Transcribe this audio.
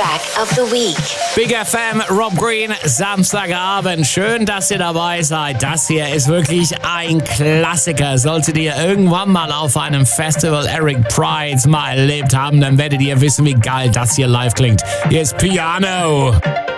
Track of the Week. Big FM, Rob Green, Samstagabend. Schön, dass ihr dabei seid. Das hier ist wirklich ein Klassiker. Solltet ihr irgendwann mal auf einem Festival Eric Prydz mal erlebt haben, dann werdet ihr wissen, wie geil das hier live klingt. Hier ist Piano.